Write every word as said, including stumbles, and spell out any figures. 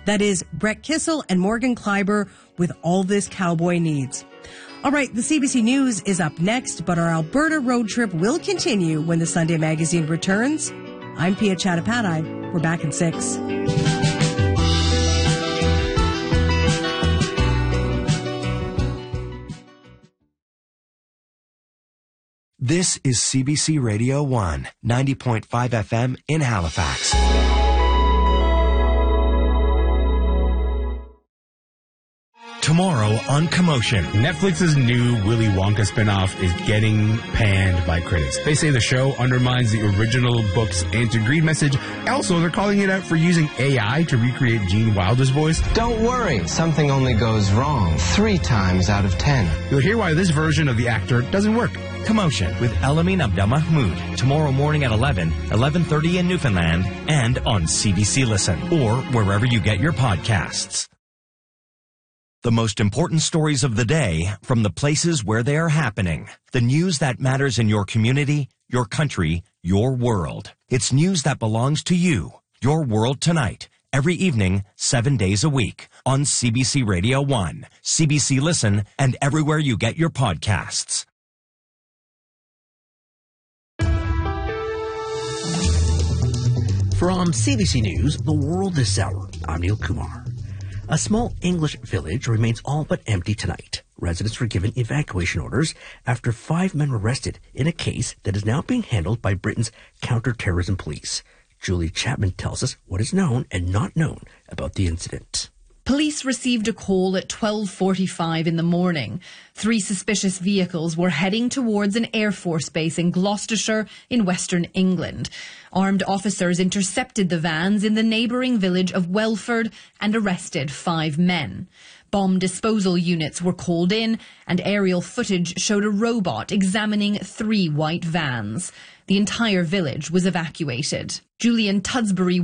That is Brett Kissel and Morgan Kleiber with All This Cowboy Needs. All right, the C B C News is up next, but our Alberta road trip will continue when the Sunday Magazine returns. I'm Pia Chattopadhyay. We're back in six. This is C B C Radio one, ninety point five F M in Halifax. Tomorrow on Commotion. Netflix's new Willy Wonka spinoff is getting panned by critics. They say the show undermines the original book's anti-greed message. Also, they're calling it out for using A I to recreate Gene Wilder's voice. Don't worry, something only goes wrong three times out of ten. You'll hear why this version of the actor doesn't work. Commotion with Elamin Abdelmahmoud tomorrow morning at eleven, eleven thirty in Newfoundland, and on C B C Listen or wherever you get your podcasts. The most important stories of the day from the places where they are happening. The news that matters in your community, your country, your world. It's news that belongs to you. Your World Tonight. Every evening, seven days a week. On C B C Radio one, C B C Listen, and everywhere you get your podcasts. From C B C News, The World This Hour, I'm Neil Kumar. A small English village remains all but empty tonight. Residents were given evacuation orders after five men were arrested in a case that is now being handled by Britain's counter-terrorism police. Julie Chapman tells us what is known and not known about the incident. Police received a call at twelve forty-five in the morning. Three suspicious vehicles were heading towards an Air Force base in Gloucestershire in Western England. Armed officers intercepted the vans in the neighbouring village of Welford and arrested five men. Bomb disposal units were called in and aerial footage showed a robot examining three white vans. The entire village was evacuated. Julian Tudsbury